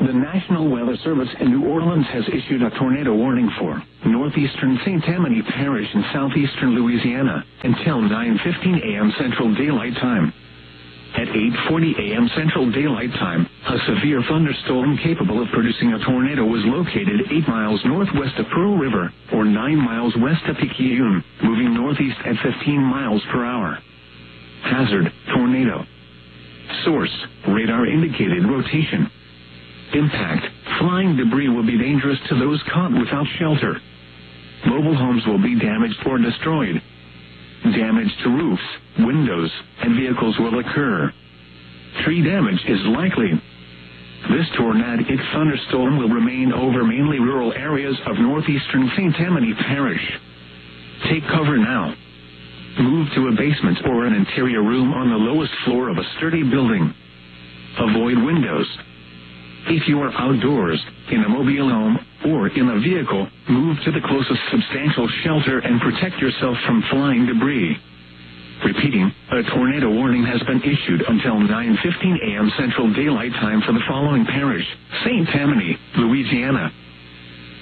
The National Weather Service in New Orleans has issued a tornado warning for northeastern St. Tammany Parish in southeastern Louisiana until 9:15 a.m. Central Daylight Time. At 8:40 a.m. Central Daylight Time, a severe thunderstorm capable of producing a tornado was located 8 miles northwest of Pearl River, or 9 miles west of Picayune, moving northeast at 15 miles per hour. Hazard, tornado. Source, radar indicated rotation. Impact, flying debris will be dangerous to those caught without shelter. Mobile homes will be damaged or destroyed. Damage to roofs, windows, and vehicles will occur. Tree damage is likely. This tornadic thunderstorm will remain over mainly rural areas of northeastern St. Tammany Parish. Take cover now. Move to a basement or an interior room on the lowest floor of a sturdy building. Avoid windows. If you are outdoors, in a mobile home, or in a vehicle, move to the closest substantial shelter and protect yourself from flying debris. Repeating, a tornado warning has been issued until 9:15 a.m. Central Daylight Time for the following parish: St. Tammany, Louisiana,